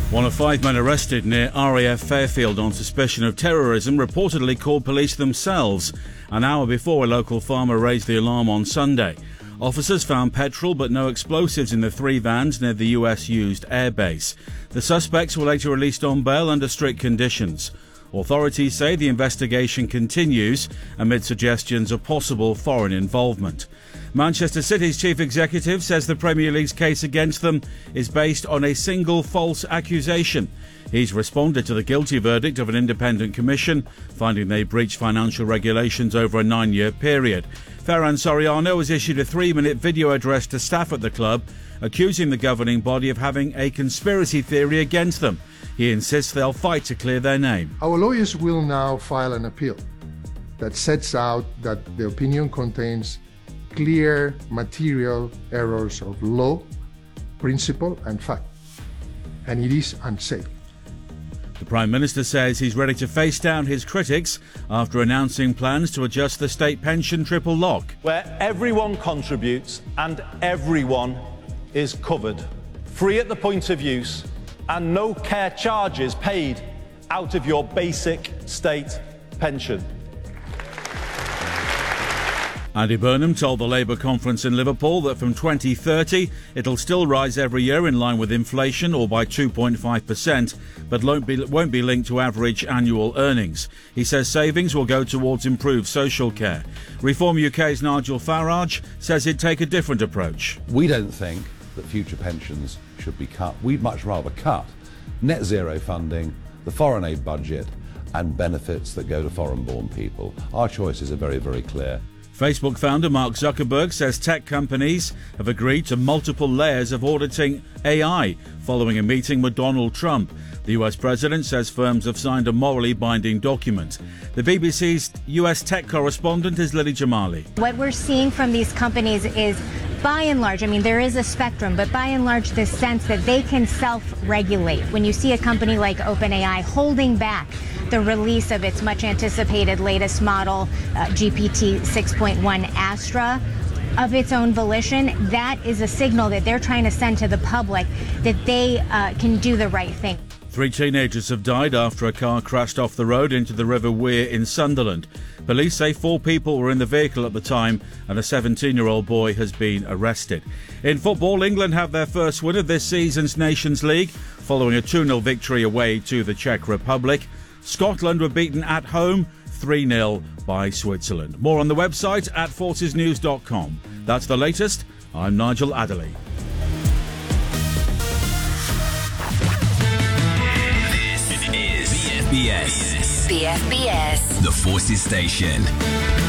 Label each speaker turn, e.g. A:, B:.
A: One of 5 men arrested near RAF Fairfield on suspicion of terrorism reportedly called police themselves an hour before a local farmer raised the alarm on Sunday. Officers found petrol but no explosives in the 3 vans near the US-used airbase. The suspects were later released on bail under strict conditions. Authorities say the investigation continues amid suggestions of possible foreign involvement. Manchester City's chief executive says the Premier League's case against them is based on a single false accusation. He's responded to the guilty verdict of an independent commission, finding they breached financial regulations over a 9-year period. Ferran Soriano has issued a 3-minute video address to staff at the club, accusing the governing body of having a conspiracy theory against them. He insists they'll fight to clear their name.
B: Our lawyers will now file an appeal that sets out that the opinion contains clear material errors of law, principle and fact, and it is unsafe.
A: The Prime Minister says he's ready to face down his critics after announcing plans to adjust the state pension triple lock.
C: Where everyone contributes and everyone is covered, free at the point of use, and no care charges paid out of your basic state pension.
A: Andy Burnham told the Labour conference in Liverpool that from 2030 it'll still rise every year in line with inflation or by 2.5%, but won't be linked to average annual earnings. He says savings will go towards improved social care. Reform UK's Nigel Farage says he'd take a different approach.
D: We don't think that future pensions should be cut. We'd much rather cut net zero funding, the foreign aid budget and benefits that go to foreign-born people. Our choices are very, very clear.
A: Facebook founder Mark Zuckerberg says tech companies have agreed to multiple layers of auditing AI following a meeting with Donald Trump. The US president says firms have signed a morally binding document. The BBC's US tech correspondent is Lily Jamali.
E: What we're seeing from these companies is, by and large, I mean, there is a spectrum, but by and large, this sense that they can self-regulate. When you see a company like OpenAI holding back the release of its much-anticipated latest model, GPT 6.1 Astra, of its own volition, that is a signal that they're trying to send to the public that they can do the right thing.
A: 3 teenagers have died after a car crashed off the road into the River Wear in Sunderland. Police say 4 people were in the vehicle at the time and a 17-year-old boy has been arrested. In football, England have their first win of this season's Nations League following a 2-0 victory away to the Czech Republic. Scotland were beaten at home 3-0 by Switzerland. More on the website at forcesnews.com. That's the latest. I'm Nigel Adderley.
F: This is BFBS. The Forces Station.